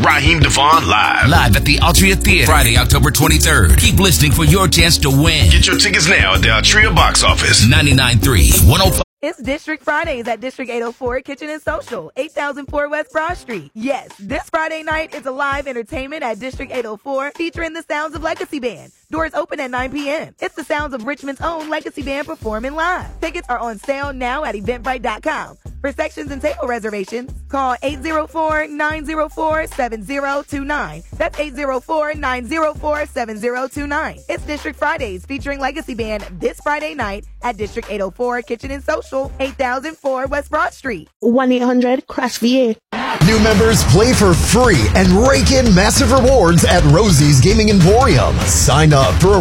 Raheem DeVaughn live at the Altria Theater, Friday, October 23rd. Keep listening for your chance to win. Get your tickets now at the Altria box office. 99.3 105. It's District Fridays at District 804 Kitchen and Social, 8004 West Broad Street. Yes, this Friday night is a live entertainment at District 804 featuring the Sounds of Legacy Band. Doors open at 9 p.m. It's the Sounds of Richmond's own Legacy Band performing live. Tickets are on sale now at Eventbrite.com. For sections and table reservations, call 804-904-7029. That's 804-904-7029. It's District Fridays featuring Legacy Band this Friday night at District 804 Kitchen and Social, 8004 West Broad Street. 1-800-CRASH-VA. New members play for free and rake in massive rewards at Rosie's Gaming Emporium. Sign up for a